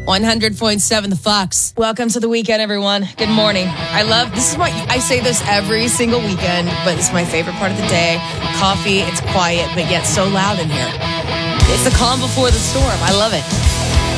100.7 The Fox. Welcome to the weekend, everyone. Good morning. This is what I say this every single weekend, but it's my favorite part of the day. Coffee, it's quiet, but yet so loud in here. It's the calm before the storm. I love it.